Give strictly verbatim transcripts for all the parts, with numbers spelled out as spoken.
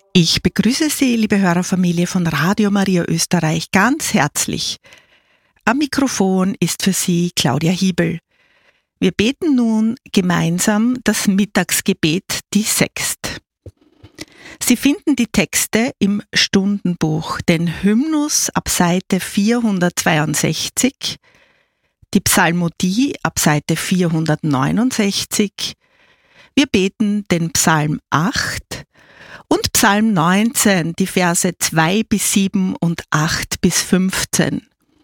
Ich begrüße Sie, liebe Hörerfamilie von Radio Maria Österreich, ganz herzlich. Am Mikrofon ist für Sie Claudia Hiebel. Wir beten nun gemeinsam das Mittagsgebet, die Sext. Sie finden die Texte im Stundenbuch, den Hymnus ab Seite vierhundertzweiundsechzig, die Psalmodie ab Seite vierhundertneunundsechzig. Wir beten den Psalm acht und Psalm neunzehn, die Verse zwei bis sieben und acht bis fünfzehn.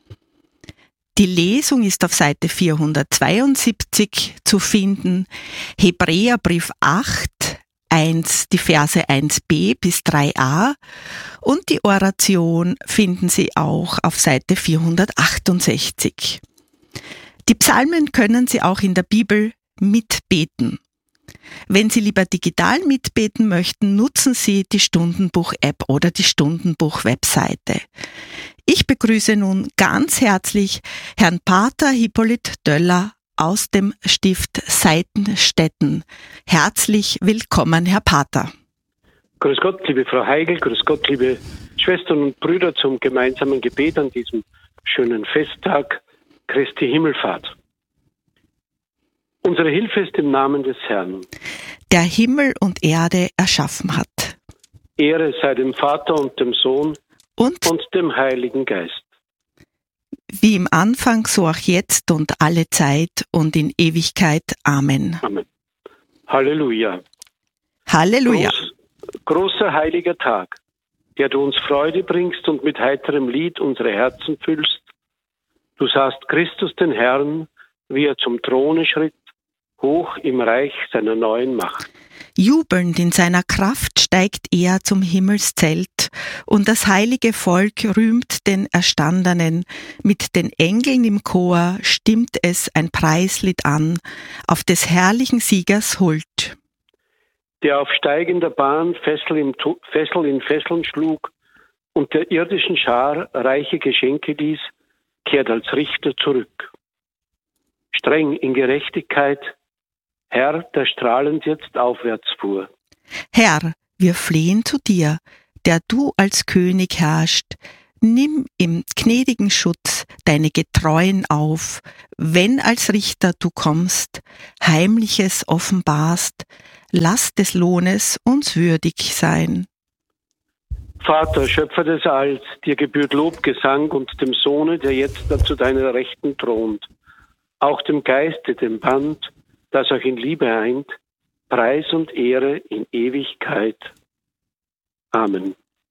Die Lesung ist auf Seite vierhundertzweiundsiebzig zu finden, Hebräerbrief acht, eins, die Verse eins b bis drei a und die Oration finden Sie auch auf Seite vierhundertachtundsechzig. Die Psalmen können Sie auch in der Bibel mitbeten. Wenn Sie lieber digital mitbeten möchten, nutzen Sie die Stundenbuch-App oder die Stundenbuch-Webseite. Ich begrüße nun ganz herzlich Herrn Pater Hippolyt Döller aus dem Stift Seitenstetten. Herzlich willkommen, Herr Pater. Grüß Gott, liebe Frau Heigl, grüß Gott, liebe Schwestern und Brüder zum gemeinsamen Gebet an diesem schönen Festtag Christi Himmelfahrt. Unsere Hilfe ist im Namen des Herrn, der Himmel und Erde erschaffen hat. Ehre sei dem Vater und dem Sohn und, und dem Heiligen Geist. Wie im Anfang, so auch jetzt und alle Zeit und in Ewigkeit. Amen. Amen. Halleluja. Halleluja. Groß, großer heiliger Tag, der du uns Freude bringst und mit heiterem Lied unsere Herzen füllst. Du sahst Christus den Herrn, wie er zum Throne schritt, hoch im Reich seiner neuen Macht. Jubelnd in seiner Kraft steigt er zum Himmelszelt, und das heilige Volk rühmt den Erstandenen. Mit den Engeln im Chor stimmt es ein Preislied an, auf des herrlichen Siegers Huld. Der auf steigender Bahn Fessel in, Fessel in Fesseln schlug und der irdischen Schar reiche Geschenke ließ, kehrt als Richter zurück. Streng in Gerechtigkeit, Herr, der strahlend jetzt aufwärts fuhr. Herr, wir flehen zu dir, der du als König herrschst. Nimm im gnädigen Schutz deine Getreuen auf, wenn als Richter du kommst, Heimliches offenbarst, lass des Lohnes uns würdig sein. Vater, Schöpfer des Alls, dir gebührt Lob, Gesang und dem Sohne, der jetzt zu deiner Rechten thront, auch dem Geiste, dem Band, das euch in Liebe eint, Preis und Ehre in Ewigkeit. Amen.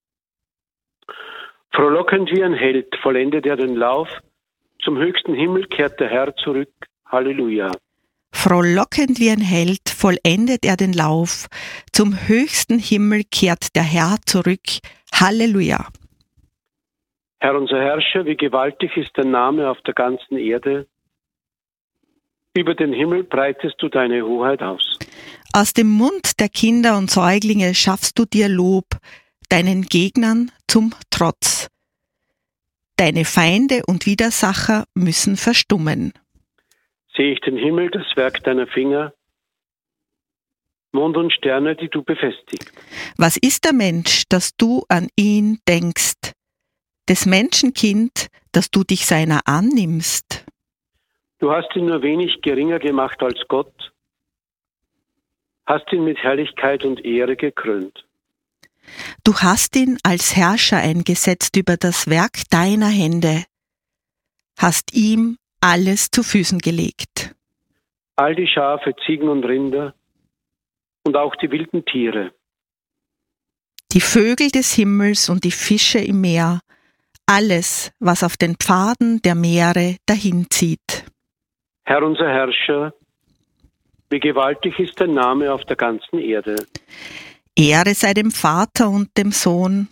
Frohlockend wie ein Held vollendet er den Lauf, zum höchsten Himmel kehrt der Herr zurück. Halleluja. Frohlockend wie ein Held vollendet er den Lauf, zum höchsten Himmel kehrt der Herr zurück. Halleluja. Herr unser Herrscher, wie gewaltig ist dein Name auf der ganzen Erde. Über den Himmel breitest du deine Hoheit aus. Aus dem Mund der Kinder und Säuglinge schaffst du dir Lob, deinen Gegnern zum Trotz. Deine Feinde und Widersacher müssen verstummen. Sehe ich den Himmel, das Werk deiner Finger, Mond und Sterne, die du befestigst. Was ist der Mensch, dass du an ihn denkst? Des Menschenkind, dass du dich seiner annimmst? Du hast ihn nur wenig geringer gemacht als Gott, hast ihn mit Herrlichkeit und Ehre gekrönt. Du hast ihn als Herrscher eingesetzt über das Werk deiner Hände, hast ihm alles zu Füßen gelegt. All die Schafe, Ziegen und Rinder und auch die wilden Tiere. Die Vögel des Himmels und die Fische im Meer, alles, was auf den Pfaden der Meere dahinzieht. Herr unser Herrscher, wie gewaltig ist dein Name auf der ganzen Erde. Ehre sei dem Vater und dem Sohn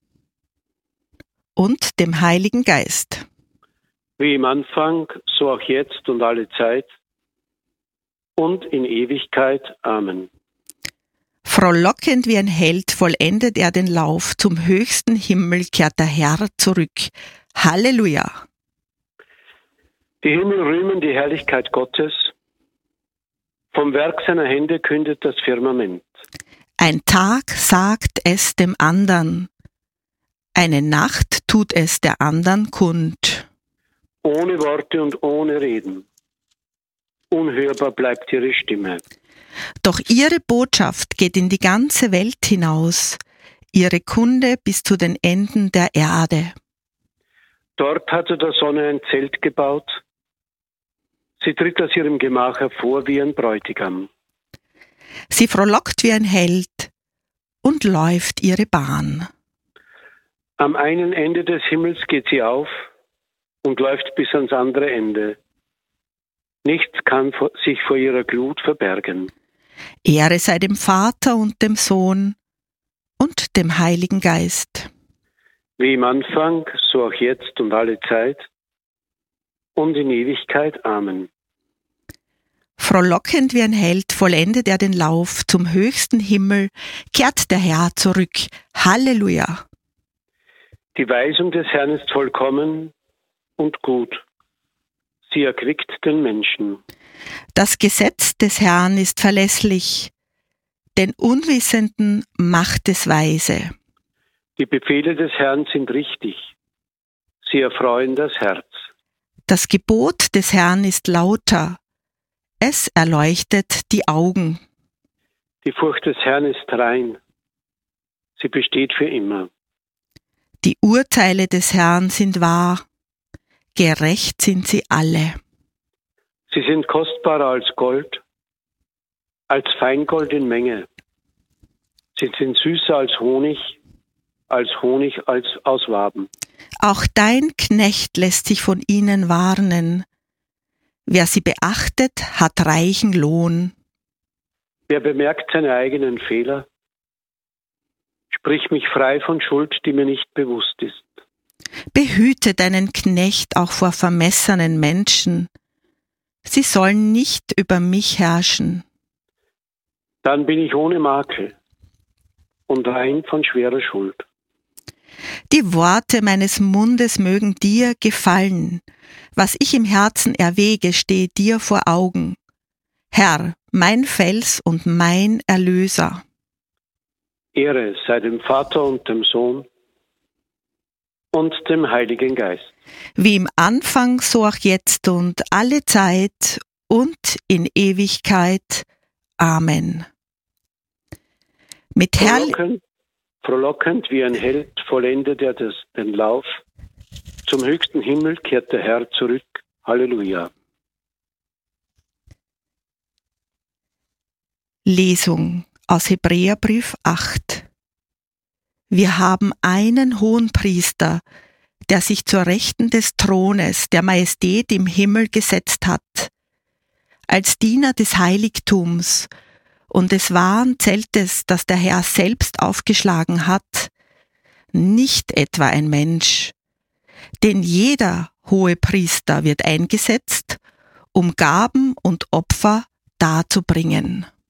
und dem Heiligen Geist. Wie im Anfang, so auch jetzt und alle Zeit und in Ewigkeit. Amen. Frohlockend wie ein Held vollendet er den Lauf, zum höchsten Himmel kehrt der Herr zurück. Halleluja! Die Himmel rühmen die Herrlichkeit Gottes, vom Werk seiner Hände kündet das Firmament. Ein Tag sagt es dem andern, eine Nacht tut es der andern kund. Ohne Worte und ohne Reden. Unhörbar bleibt ihre Stimme. Doch ihre Botschaft geht in die ganze Welt hinaus, ihre Kunde bis zu den Enden der Erde. Dort hatte der Sonne ein Zelt gebaut. Sie tritt aus ihrem Gemach hervor wie ein Bräutigam. Sie frohlockt wie ein Held und läuft ihre Bahn. Am einen Ende des Himmels geht sie auf und läuft bis ans andere Ende. Nichts kann sich vor ihrer Glut verbergen. Ehre sei dem Vater und dem Sohn und dem Heiligen Geist. Wie im Anfang, so auch jetzt und alle Zeit und in Ewigkeit. Amen. Frohlockend wie ein Held vollendet er den Lauf zum höchsten Himmel, kehrt der Herr zurück. Halleluja! Die Weisung des Herrn ist vollkommen und gut. Sie erquickt den Menschen. Das Gesetz des Herrn ist verlässlich, den Unwissenden macht es weise. Die Befehle des Herrn sind richtig. Sie erfreuen das Herz. Das Gebot des Herrn ist lauter, es erleuchtet die Augen. Die Furcht des Herrn ist rein. Sie besteht für immer. Die Urteile des Herrn sind wahr, gerecht sind sie alle. Sie sind kostbarer als Gold, als Feingold in Menge. Sie sind süßer als Honig, als Honig als aus Waben. Auch dein Knecht lässt sich von ihnen warnen. Wer sie beachtet, hat reichen Lohn. Wer bemerkt seine eigenen Fehler, sprich mich frei von Schuld, die mir nicht bewusst ist. Behüte deinen Knecht auch vor vermessenen Menschen. Sie sollen nicht über mich herrschen. Dann bin ich ohne Makel und rein von schwerer Schuld. Die Worte meines Mundes mögen dir gefallen. Was ich im Herzen erwäge, stehe dir vor Augen. Herr, mein Fels und mein Erlöser. Ehre sei dem Vater und dem Sohn und dem Heiligen Geist. Wie im Anfang, so auch jetzt und alle Zeit und in Ewigkeit. Amen. Mit Frohlockend, frohlockend wie ein Held vollendet er das, den Lauf. Zum höchsten Himmel kehrt der Herr zurück. Halleluja. Lesung aus Hebräerbrief acht. Wir haben einen Hohenpriester, der sich zur Rechten des Thrones der Majestät im Himmel gesetzt hat, als Diener des Heiligtums und des wahren Zeltes, das der Herr selbst aufgeschlagen hat, nicht etwa ein Mensch, denn jeder Hohepriester wird eingesetzt, um Gaben und Opfer darzubringen.